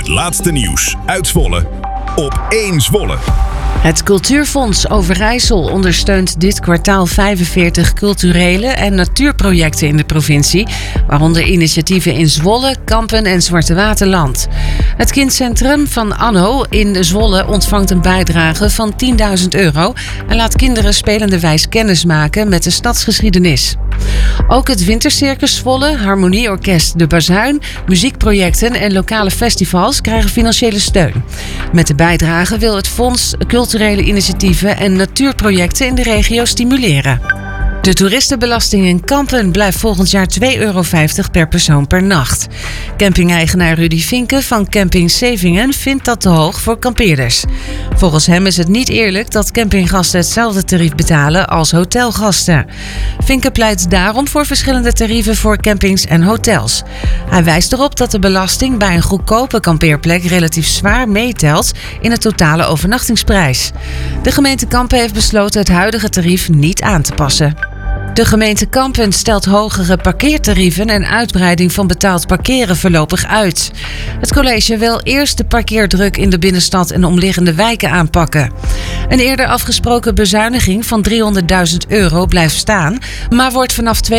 Het laatste nieuws uit Zwolle op 1 Zwolle. Het Cultuurfonds Overijssel ondersteunt dit kwartaal 45 culturele en natuurprojecten in de provincie, waaronder initiatieven in Zwolle, Kampen en Zwartewaterland. Het kindcentrum van Anno in Zwolle ontvangt een bijdrage van €10.000 en laat kinderen spelenderwijs kennis maken met de stadsgeschiedenis. Ook het Wintercircus Zwolle, Harmonieorkest De Bazuin, muziekprojecten en lokale festivals krijgen financiële steun. Met de bijdrage wil het fonds culturele initiatieven en natuurprojecten in de regio stimuleren. De toeristenbelasting in Kampen blijft volgend jaar €2,50 per persoon per nacht. Camping-eigenaar Rudy Vinken van Camping Sevingen vindt dat te hoog voor kampeerders. Volgens hem is het niet eerlijk dat campinggasten hetzelfde tarief betalen als hotelgasten. Vinken pleit daarom voor verschillende tarieven voor campings en hotels. Hij wijst erop dat de belasting bij een goedkope kampeerplek relatief zwaar meetelt in de totale overnachtingsprijs. De gemeente Kampen heeft besloten het huidige tarief niet aan te passen. De gemeente Kampen stelt hogere parkeertarieven en uitbreiding van betaald parkeren voorlopig uit. Het college wil eerst de parkeerdruk in de binnenstad en omliggende wijken aanpakken. Een eerder afgesproken bezuiniging van €300.000 blijft staan, maar wordt vanaf